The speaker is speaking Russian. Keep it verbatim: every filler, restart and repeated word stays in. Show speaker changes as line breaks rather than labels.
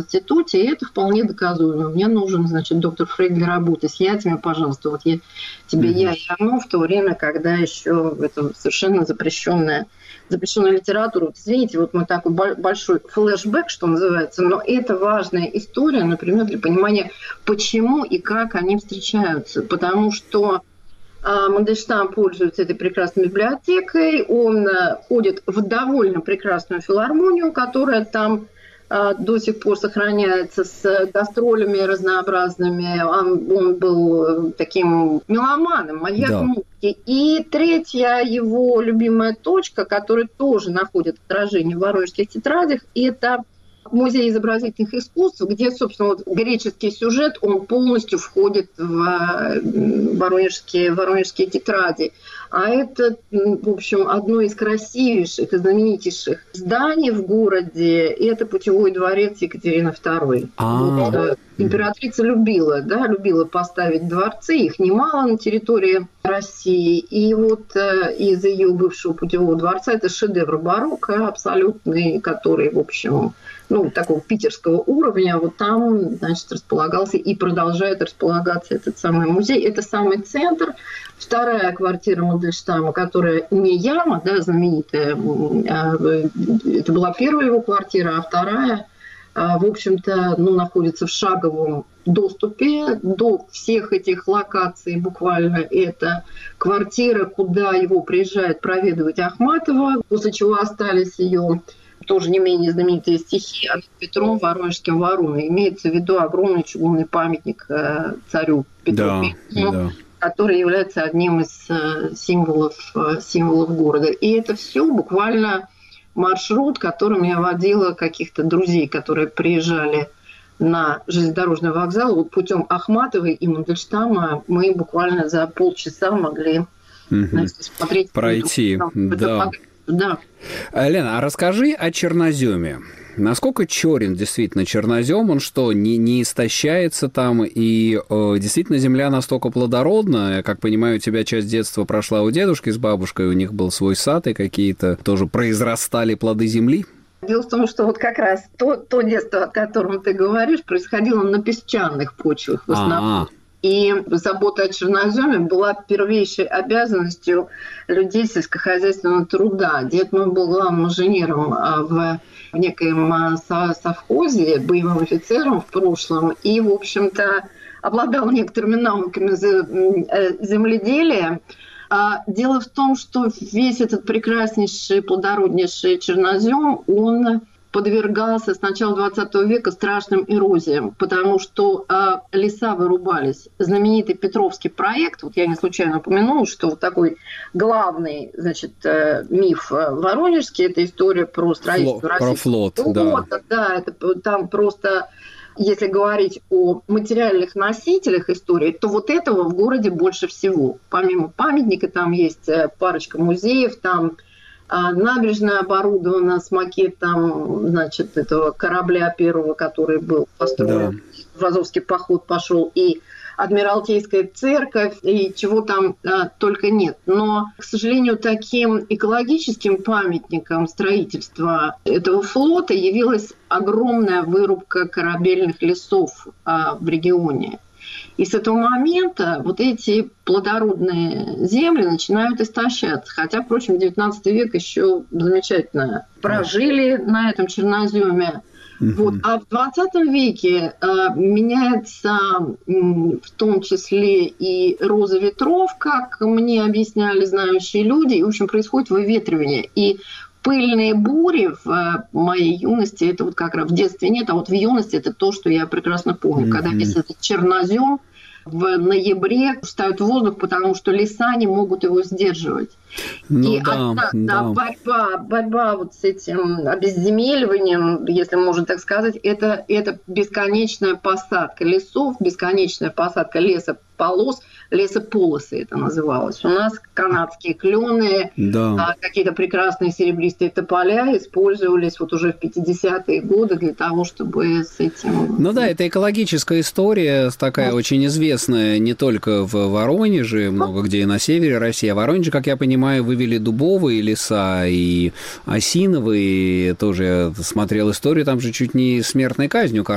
институте, и это вполне доказуемо. Мне нужен, значит, доктор Фрейд для работы. Съядь меня, пожалуйста, вот я, тебе mm-hmm. я и оно в то время, когда еще это совершенно запрещенная, запрещенная литература. Вот, извините, вот мы такой большой флешбэк, что называется, но это важная история, например, для понимания, почему и как они встречаются. Потому что Мандельштам пользуется этой прекрасной библиотекой, он ходит в довольно прекрасную филармонию, которая там до сих пор сохраняется с гастролями разнообразными. Он, он был таким меломаном, маньяком музыки. Да. И третья его любимая точка, которая тоже находит отражение в воронежских тетрадях, это Музей изобразительных искусств, где, собственно, вот греческий сюжет, он полностью входит в воронежские, воронежские тетради. А это, в общем, одно из красивейших и знаменитейших зданий в городе. Это путевой дворец Екатерины второй. Вот, императрица любила, да, любила поставить дворцы, их немало на территории России. И вот из ее бывшего путевого дворца это шедевр барокко абсолютный, который, в общем, ну, такого питерского уровня, вот там, значит, располагался и продолжает располагаться этот самый музей. Это самый центр. Вторая квартира Мандельштама, которая не яма, да, знаменитая, это была первая его квартира, а вторая, в общем-то, ну, находится в шаговом доступе до всех этих локаций буквально. Это квартира, куда его приезжает проведывать Ахматова, после чего остались ее тоже не менее знаменитые стихи Петром Воронежским Вороной. Имеется в виду огромный чугунный памятник царю Петру
да,
Первому, да. который является одним из символов, символов города. И это все буквально маршрут, которым я водила каких-то друзей, которые приезжали на железнодорожный вокзал. Вот путем Ахматовой и Мандельштама мы буквально за полчаса могли угу. значит, смотреть...
Пройти, да.
Да.
Лена, а расскажи о черноземе. Насколько черен действительно чернозем? Он что, не, не истощается там? И э, действительно земля настолько плодородна? Я как понимаю, у тебя часть детства прошла у дедушки с бабушкой, у них был свой сад, и какие-то тоже произрастали плоды земли?
Дело в том, что вот как раз то, то детство, о котором ты говоришь, происходило на песчаных почвах в основном. А-а-а. И забота о черноземе была первейшей обязанностью людей сельскохозяйственного труда. Дед мой был главным инженером в некоем совхозе, боевым офицером в прошлом, и, в общем-то, обладал некоторыми навыками земледелия. Дело в том, что весь этот прекраснейший, плодороднейший чернозем, он подвергался с начала двадцатого века страшным эрозиям, потому что э, леса вырубались. Знаменитый Петровский проект, вот я не случайно упомянула, что вот такой главный, значит, э, миф воронежский, это история про строительство
Фло,
российского
про флот, да.
Да, это там просто, если говорить о материальных носителях истории, то вот этого в городе больше всего. Помимо памятника там есть парочка музеев, там набережная оборудована с макетом, значит, этого корабля первого, который был построен. Да. В Азовский поход пошел, и Адмиралтейская церковь, и чего там а, только нет. Но, к сожалению, таким экологическим памятником строительства этого флота явилась огромная вырубка корабельных лесов а, в регионе. И с этого момента вот эти плодородные земли начинают истощаться. Хотя, впрочем, девятнадцатый век еще замечательно прожили на этом черноземе. Uh-huh. Вот. А в двадцатом веке э, меняется э, в том числе и роза ветров, как мне объясняли знающие люди. И, в общем, происходит выветривание. И пыльные бури в моей юности, это вот как раз в детстве нет, а вот в юности это то, что я прекрасно помню. Mm-hmm. Когда весь этот чернозем в ноябре встают в воздух, потому что леса не могут его сдерживать. Ну, и да, одна, да. Да, борьба, борьба вот с этим обезземеливанием, если можно так сказать, это, это бесконечная посадка лесов, бесконечная посадка лесополос, лесополосы это называлось. У нас канадские клены, да. какие-то прекрасные серебристые тополя использовались вот уже в пятидесятые годы для того, чтобы с этим...
Ну да, это экологическая история, такая очень известная не только в Воронеже, много где и на севере России, а в Воронеже, как я понимаю, вывели дубовые леса и осиновые, тоже я смотрел историю, там же чуть не смертной казнью